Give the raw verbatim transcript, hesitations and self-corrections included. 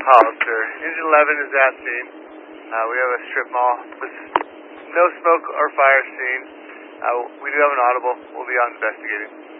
Hollister. Engine eleven is at scene. Uh, we have a strip mall with no smoke or fire seen. Uh, we do have an audible. We'll be on investigating.